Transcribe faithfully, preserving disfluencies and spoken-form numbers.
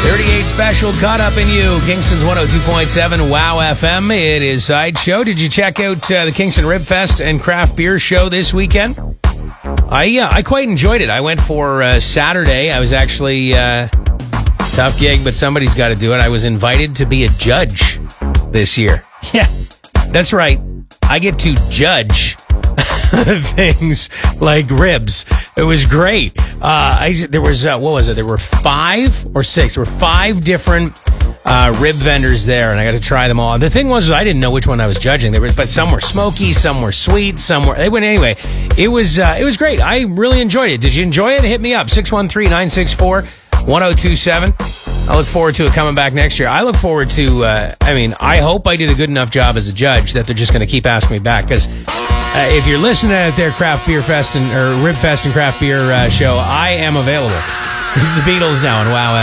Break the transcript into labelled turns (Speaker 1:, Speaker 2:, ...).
Speaker 1: thirty-eight Special, Caught Up in You. Kingston's one oh two point seven Wow F M. It is Sideshow. Did you check out uh, the Kingston Rib Fest and Craft Beer Show this weekend? I uh, I quite enjoyed it. I went for uh, Saturday. I was actually, uh, tough gig, but somebody's got to do it. I was invited to be a judge this year. Yeah, that's right. I get to judge things like ribs. It was great. Uh, I, there was, uh, what was it? There were five or six. There were five different uh, rib vendors there, and I got to try them all. The thing was, I didn't know which one I was judging. There was, but some were smoky, some were sweet, some were. They went anyway. It was, uh, it was great. I really enjoyed it. Did you enjoy it? Hit me up six one three, nine six four, one oh two seven. I look forward to it coming back next year. I look forward to. Uh, I mean, I hope I did a good enough job as a judge that they're just going to keep asking me back because. Uh, if you're listening out there, Craft Beer Fest and or Rib Fest and Craft Beer uh, Show, I am available. This is the Beatles now on Wow F M.